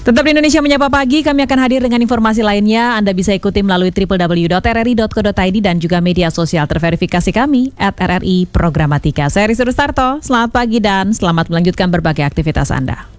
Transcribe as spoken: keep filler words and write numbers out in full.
Tetap di Indonesia Menyapa Pagi, kami akan hadir dengan informasi lainnya. Anda bisa ikuti melalui w w w dot r r i dot co dot i d dan juga media sosial terverifikasi kami at R R I Programatika. Saya Risa Rustarto, selamat pagi dan selamat melanjutkan berbagai aktivitas Anda.